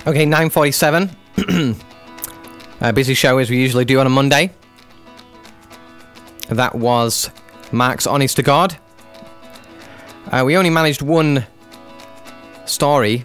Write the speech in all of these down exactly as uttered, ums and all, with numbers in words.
Okay, nine forty-seven. A busy show as we usually do on a Monday. That was Mark's Honest to God. Uh, we only managed one story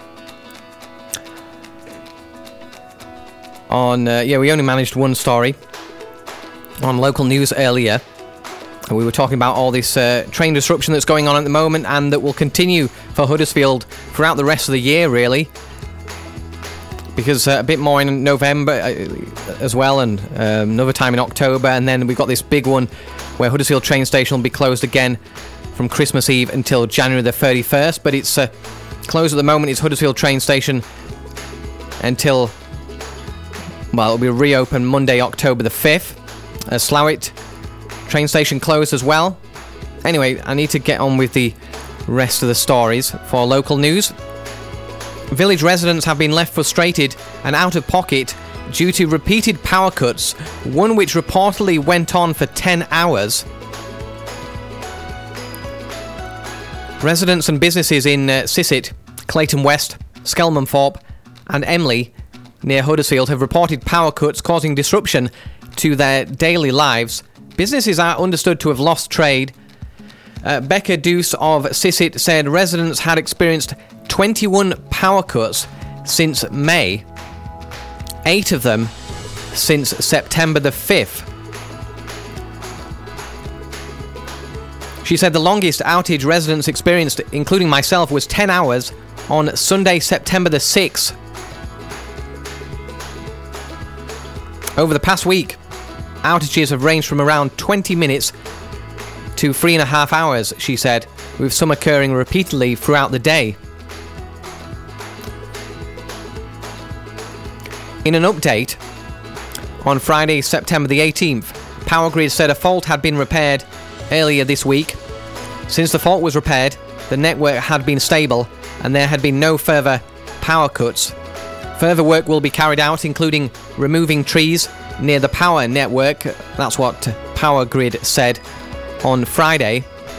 on... Uh, yeah, we only managed one story on local news earlier. We were talking about all this uh, train disruption that's going on at the moment and that will continue for Huddersfield throughout the rest of the year, really. Because uh, a bit more in November uh, as well, and um, another time in October, and then we've got this big one where Huddersfield train station will be closed again from Christmas Eve until January the thirty-first, but it's uh, closed at the moment. It's Huddersfield train station until, well, it'll be reopened Monday, October the fifth. Uh, Slough train station closed as well. Anyway, I need to get on with the rest of the stories for local news. Village residents have been left frustrated and out of pocket due to repeated power cuts, one which reportedly went on for ten hours. Residents and businesses in uh, Sisset, Clayton West, Skelmanthorpe and Emley near Huddersfield have reported power cuts causing disruption to their daily lives. Businesses are understood to have lost trade. Uh, Becca Deuce of Sisset said residents had experienced twenty-one power cuts since May, eight of them since September the fifth. She said the longest outage residents experienced, including myself, was ten hours on Sunday, September the sixth. Over the past week, outages have ranged from around twenty minutes to three and a half hours, she said, with some occurring repeatedly throughout the day. In an update, on Friday, September the eighteenth, Powergrid said a fault had been repaired earlier this week. Since the fault was repaired, the network had been stable and there had been no further power cuts. Further work will be carried out, including removing trees near the power network. That's what Powergrid said on Friday.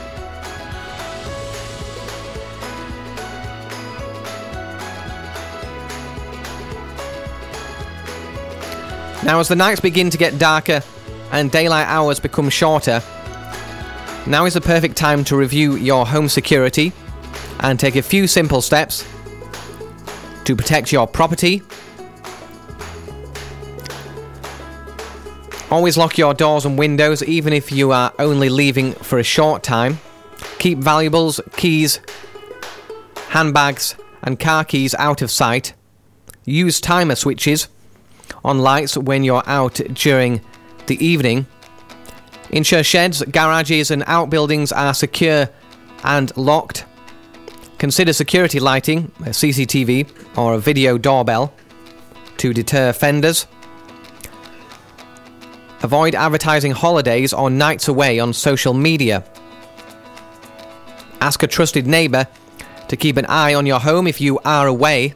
Now, as the nights begin to get darker and daylight hours become shorter, now is the perfect time to review your home security and take a few simple steps to protect your property. Always lock your doors and windows, even if you are only leaving for a short time. Keep valuables, keys, handbags, and car keys out of sight. Use timer switches on lights when you're out during the evening. Ensure sheds, garages, and outbuildings are secure and locked. Consider security lighting, a C C T V or a video doorbell, to deter offenders. Avoid advertising holidays or nights away on social media. Ask a trusted neighbour to keep an eye on your home if you are away.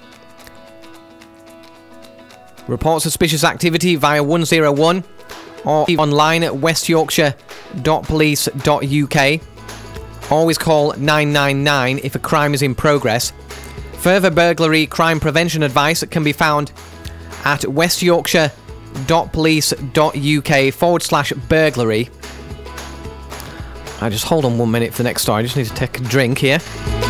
Report suspicious activity via one oh one or online at west yorkshire dot police dot u k. Always call nine nine nine if a crime is in progress. Further burglary crime prevention advice can be found at west yorkshire dot police dot u k forward slash burglary. I just hold on one minute for the next story. I just need to take a drink here.